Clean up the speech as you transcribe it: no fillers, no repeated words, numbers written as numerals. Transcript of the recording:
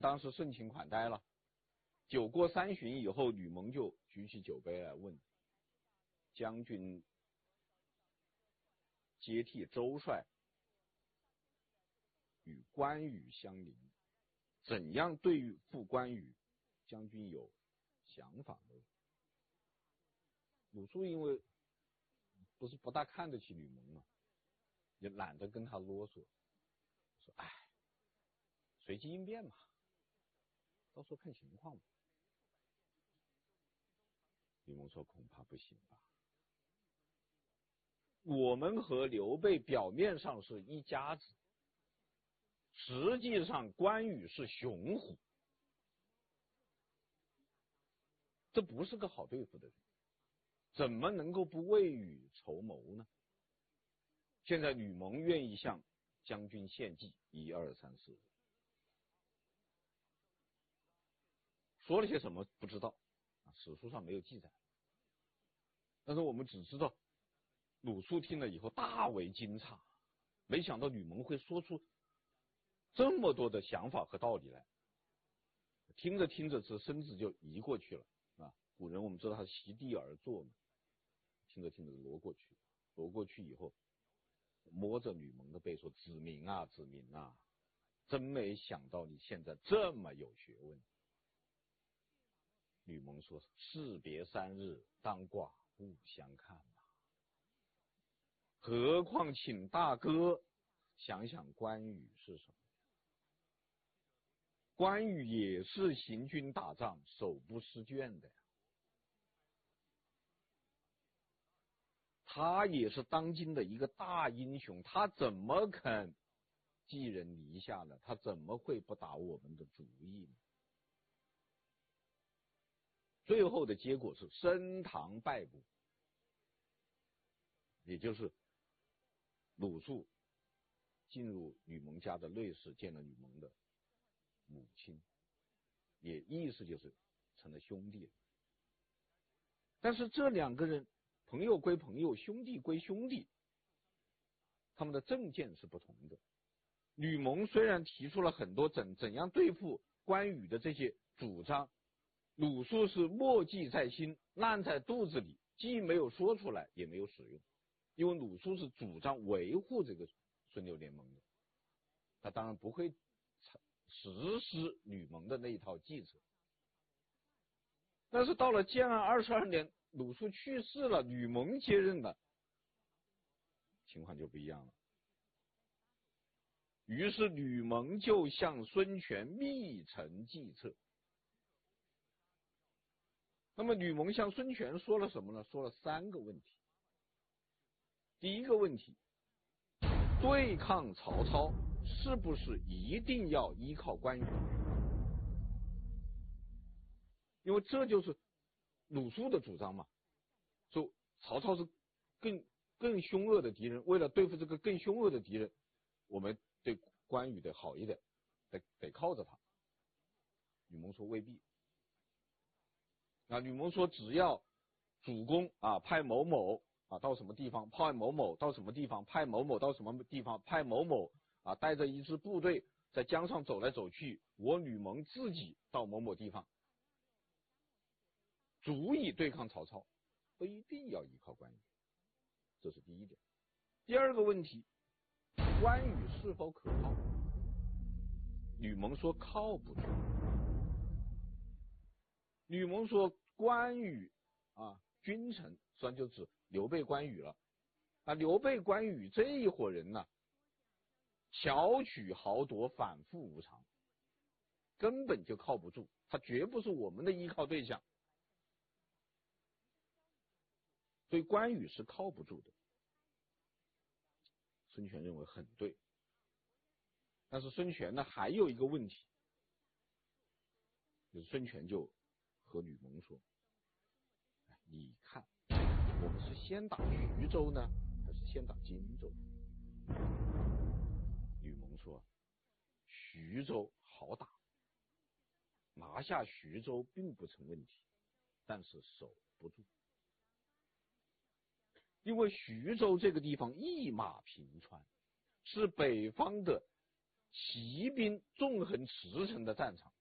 当时盛情款待了。酒过三巡以后，吕蒙就举起酒杯来问将军接替周帅，与关羽相邻，怎样对付关羽？将军有想法没有？鲁肃因为不大看得起吕蒙嘛，也懒得跟他啰嗦，说哎，随机应变嘛，到时候看情况嘛。吕蒙说恐怕不行吧，我们和刘备表面上是一家子，实际上关羽是雄虎，这不是个好对付的人，怎么能够不未雨绸缪呢？现在吕蒙愿意向将军献计，1、2、3、4，说了些什么不知道，史书上没有记载，但是我们只知道鲁肃听了以后大为惊诧，没想到吕蒙会说出这么多的想法和道理来。听着听着，这身子就移过去了啊！古人我们知道他席地而坐嘛，听着听着挪过去，挪过去以后，摸着吕蒙的背说：“子明啊，子明啊，真没想到你现在这么有学问。”吕蒙说：“士别3日，当寡不相看嘛。何况请大哥想想关羽是什么？关羽也是行军打仗手不释卷的呀，他也是当今的一个大英雄，他怎么肯寄人篱下呢？他怎么会不打我们的主意呢？”最后的结果是升堂拜捕，也就是鲁肃进入吕蒙家的内室，见了吕蒙的母亲，也意思就是成了兄弟。但是这两个人，朋友归朋友，兄弟归兄弟，他们的政见是不同的。吕蒙虽然提出了很多怎样对付关羽的这些主张，鲁肃是默记在心，烂在肚子里，既没有说出来，也没有使用。因为鲁肃是主张维护这个孙刘联盟的，他当然不会实施吕蒙的那一套计策。但是到了建安22年，鲁肃去世了，吕蒙接任了，情况就不一样了。于是吕蒙就向孙权密陈计策。那么吕蒙向孙权说了什么呢？说了3个问题。第一个问题，对抗曹操是不是一定要依靠关羽？因为这就是鲁肃的主张嘛，说曹操是更凶恶的敌人，为了对付这个更凶恶的敌人，我们对关羽得好一点，得靠着他。吕蒙说未必。吕蒙说只要主公派某某到什么地方，派某某到什么地方，派某某到什么地方，派某某带着一支部队在江上走来走去，我吕蒙自己到某某地方，足以对抗曹操，不一定要依靠关羽。这是第一点。第二个问题，关羽是否可靠？吕蒙说靠不住。吕蒙说关羽君臣，实际上就指刘备关羽了。刘备关羽这一伙人呢，巧取豪夺，反复无常，根本就靠不住，他绝不是我们的依靠对象。所以关羽是靠不住的。孙权认为很对。但是孙权呢还有一个问题，就是孙权就和吕蒙说，你看我们是先打徐州呢，还是先打荆州？吕蒙说徐州好打，拿下徐州并不成问题，但是守不住。因为徐州这个地方一马平川，是北方的骑兵纵横驰骋的战场。